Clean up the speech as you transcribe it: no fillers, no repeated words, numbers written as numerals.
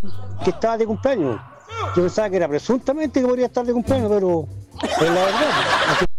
que estaba de cumpleaños. Yo pensaba que era presuntamente que podría estar de cumpleaños, pero es la verdad. Así